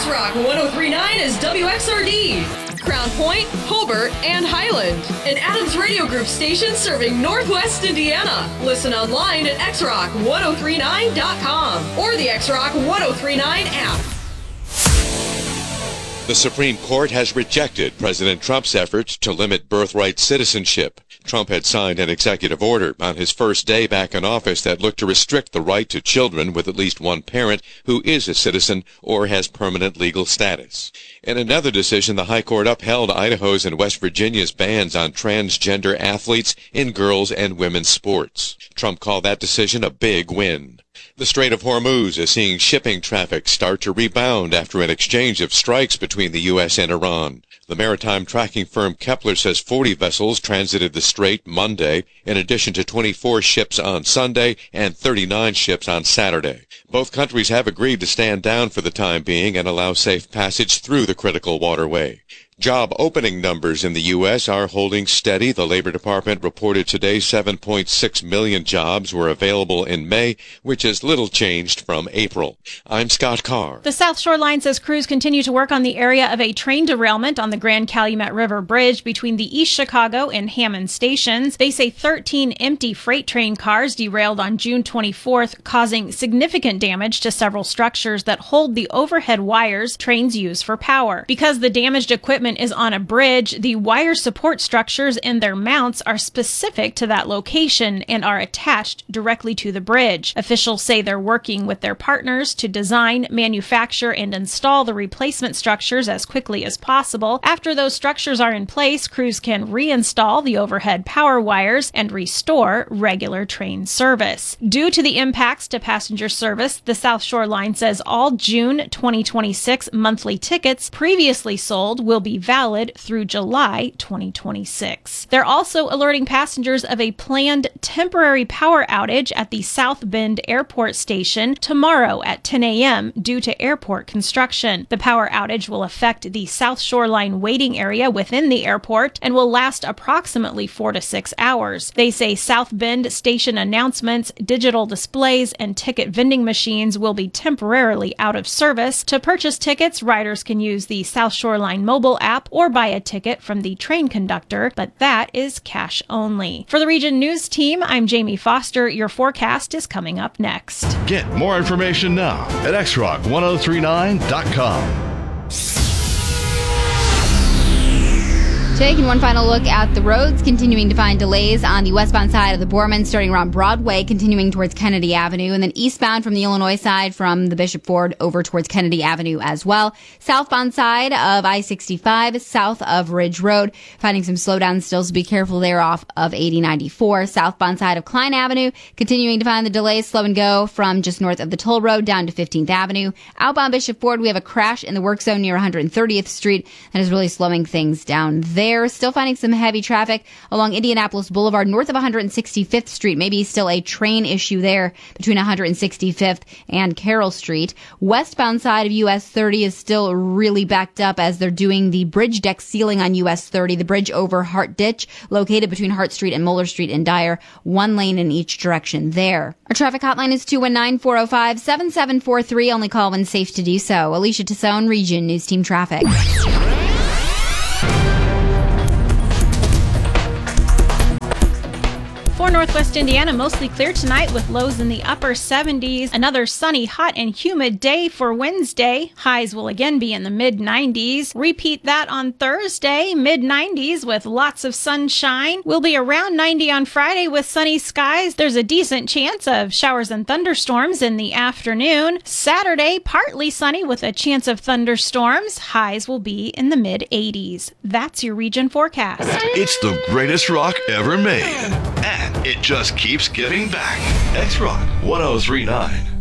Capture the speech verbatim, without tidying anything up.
X-Rock one oh three point nine is W X R D. Crown Point, Hobart, and Highland. An Adams Radio Group station serving Northwest Indiana. Listen online at x rock ten thirty-nine dot com or the X-Rock ten thirty-nine app. The Supreme Court has rejected President Trump's efforts to limit birthright citizenship. Trump had signed an executive order on his first day back in office that looked to restrict the right to children with at least one parent who is a citizen or has permanent legal status. In another decision, the High Court upheld Idaho's and West Virginia's bans on transgender athletes in girls' and women's sports. Trump called that decision a big win. The Strait of Hormuz is seeing shipping traffic start to rebound after an exchange of strikes between the U S and Iran. The maritime tracking firm Kepler says forty vessels transited the strait Monday, in addition to twenty-four ships on Sunday and thirty-nine ships on Saturday. Both countries have agreed to stand down for the time being and allow safe passage through the critical waterway. Job opening numbers in the U S are holding steady. The Labor Department reported today seven point six million jobs were available in May, which is little changed from April. I'm Scott Carr. The South Shore Line says crews continue to work on the area of a train derailment on the Grand Calumet River Bridge between the East Chicago and Hammond stations. They say thirteen empty freight train cars derailed on June twenty-fourth, causing significant damage to several structures that hold the overhead wires trains use for power. Because the damaged equipment is on a bridge, the wire support structures and their mounts are specific to that location and are attached directly to the bridge. Officials say they're working with their partners to design, manufacture, and install the replacement structures as quickly as possible. After those structures are in place, crews can reinstall the overhead power wires and restore regular train service. Due to the impacts to passenger service, the South Shore Line says all June twenty twenty-six monthly tickets previously sold will be valid through July twenty twenty-six. They're also alerting passengers of a planned temporary power outage at the South Bend Airport Station tomorrow at ten a.m. due to airport construction. The power outage will affect the South Shore Line waiting area within the airport and will last approximately four to six hours. They say South Bend station announcements, digital displays, and ticket vending machines will be temporarily out of service. To purchase tickets, riders can use the South Shore Line mobile app or buy a ticket from the train conductor, but that is cash only. For the Region News Team, I'm Jamie Foster. Your forecast is coming up next. Get more information now at x rock ten thirty-nine dot com. Taking one final look at the roads, continuing to find delays on the westbound side of the Borman, starting around Broadway, continuing towards Kennedy Avenue, and then eastbound from the Illinois side from the Bishop Ford over towards Kennedy Avenue as well. Southbound side of I sixty-five, south of Ridge Road, finding some slowdowns still, so be careful there off of eighty ninety-four. Southbound side of Klein Avenue, continuing to find the delays slow and go from just north of the Toll Road down to fifteenth Avenue. Outbound Bishop Ford, we have a crash in the work zone near one hundred thirtieth Street, and is really slowing things down there. There, still finding some heavy traffic along Indianapolis Boulevard north of one hundred sixty-fifth Street. Maybe still a train issue there between one hundred sixty-fifth and Carroll Street. Westbound side of U S thirty is still really backed up as they're doing the bridge deck sealing on U S thirty. The bridge over Hart Ditch, located between Hart Street and Moeller Street in Dyer. One lane in each direction there. Our traffic hotline is two one nine, four oh five, seven seven four three. Only call when safe to do so. Alicia Tassone, Region News Team Traffic. For Northwest Indiana, mostly clear tonight with lows in the upper seventies. Another sunny, hot, and humid day for Wednesday. Highs will again be in the mid nineties. Repeat that on Thursday, mid nineties with lots of sunshine. We'll be around ninety on Friday with sunny skies. There's a decent chance of showers and thunderstorms in the afternoon. Saturday, partly sunny with a chance of thunderstorms. Highs will be in the mid eighties. That's your region forecast. It's the greatest rock ever made. And it just keeps giving back. X-Rock ten thirty-nine.